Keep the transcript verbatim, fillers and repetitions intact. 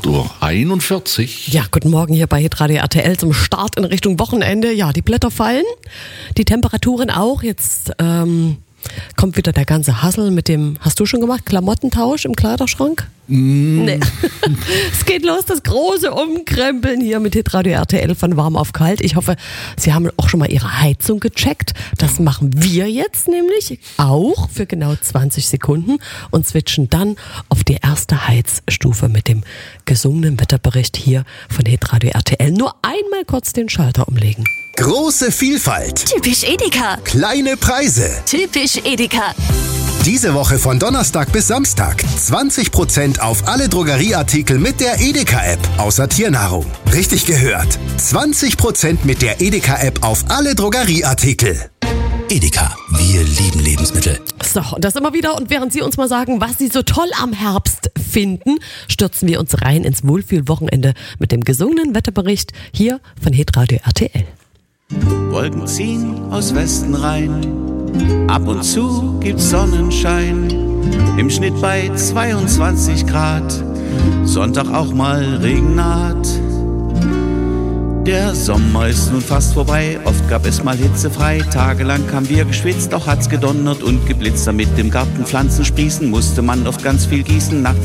acht Uhr einundvierzig. Ja, guten Morgen hier bei Hitradio R T L zum Start in Richtung Wochenende. Ja, die Blätter fallen, die Temperaturen auch. Jetzt ähm, kommt wieder der ganze Hassel mit dem, hast du schon gemacht, Klamottentausch im Kleiderschrank? Mm. Nee. Es geht los, das große Umkrempeln hier mit Hitradio R T L von warm auf kalt. Ich hoffe, Sie haben auch schon mal Ihre Heizung gecheckt. Das machen wir jetzt nämlich auch für genau zwanzig Sekunden und switchen dann auf die erste Heizstufe mit dem gesungenen Wetterbericht hier von Hitradio R T L. Nur einmal kurz den Schalter umlegen. Große Vielfalt. Typisch Edeka. Kleine Preise. Typisch Edeka. Diese Woche von Donnerstag bis Samstag zwanzig Prozent auf alle Drogerieartikel mit der Edeka-App, außer Tiernahrung. Richtig gehört. zwanzig Prozent mit der Edeka-App auf alle Drogerieartikel. Edeka, wir lieben Lebensmittel. So, und das immer wieder. Und während Sie uns mal sagen, was Sie so toll am Herbst finden, stürzen wir uns rein ins Wohlfühlwochenende mit dem gesungenen Wetterbericht hier von Hitradio R T L. Wolken ziehen aus Westen rein. Ab und zu gibt's Sonnenschein, im Schnitt bei zweiundzwanzig Grad, Sonntag auch mal Regen naht. Der Sommer ist nun fast vorbei, oft gab es mal hitzefrei. Tagelang haben wir geschwitzt, auch hat's gedonnert und geblitzt. Damit im Garten Pflanzen sprießen, musste man oft ganz viel gießen. Nachts